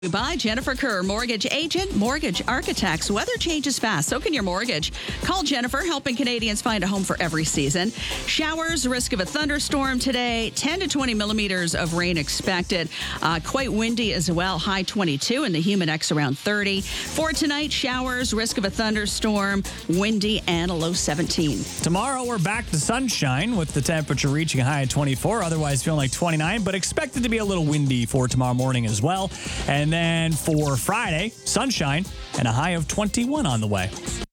By Jennifer Kerr, mortgage agent, mortgage architects. Weather changes fast. So can your mortgage. Call Jennifer, helping Canadians find a home for every season. Showers, risk of a thunderstorm today. 10 to 20 millimeters of rain expected. Quite windy as well. High 22 and the humidex around 30. For tonight, showers, risk of a thunderstorm, windy and a low 17. Tomorrow, we're back to sunshine with the temperature reaching a high of 24. Otherwise, feeling like 29, but expected to be a little windy for tomorrow morning as well. And then for Friday, sunshine and a high of 21 on the way.